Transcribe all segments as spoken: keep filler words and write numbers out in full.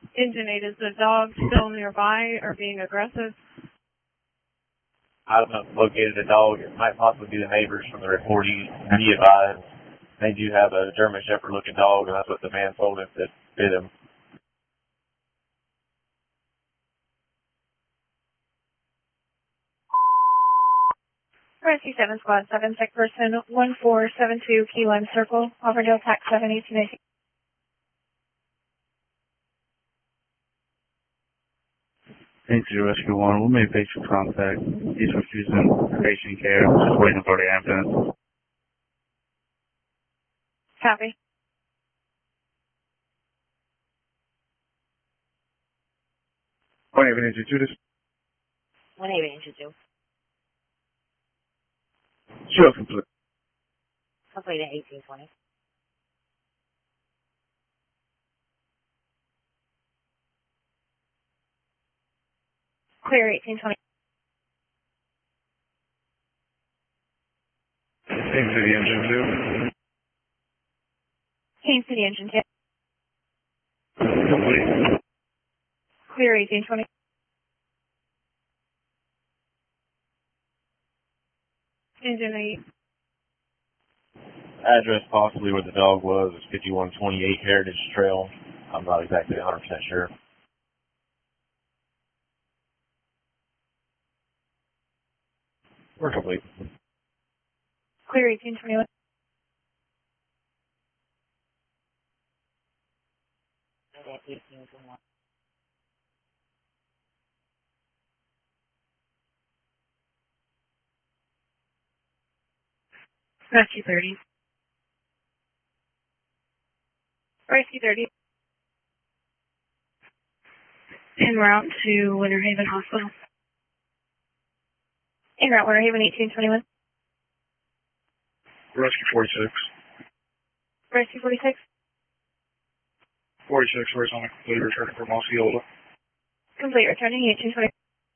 Engine eight, is the dog still nearby or being aggressive? I haven't located the dog. It might possibly be the neighbors from the report. He, he advised they do have a German Shepherd looking dog, and that's what the man told him that bit him. Rescue seven Squad seven, sick person one four seven two Key Lime Circle, Auburndale, Pac seven, eighteen eighteen. Thanks to Rescue one. We made patient contact. He's refusing patient care. Just waiting for the ambulance. Copy. one eight engine two, this. one eight engine two. Sure, complete. Complete at eighteen twenty. Clear eighteen twenty. Thanks to the engine two. Kane City Engine two. Complete. Clear eighteen twenty. Engine eight. Address possibly where the dog was is fifty-one twenty-eight Heritage Trail. I'm not exactly one hundred percent sure. We're complete. Clear eighteen twenty-one. At eighteen twenty-one. Rescue thirty. Rescue thirty. En route to Winter Haven Hospital. En route Winter Haven eighteen twenty-one. Rescue forty-six. Rescue forty-six. forty-six, horizontal complete, returning from Osceola. Complete, returning eighteen twenty.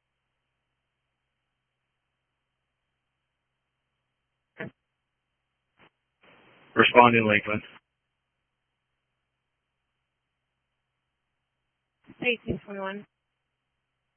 Responding Lakeland. eighteen twenty-one.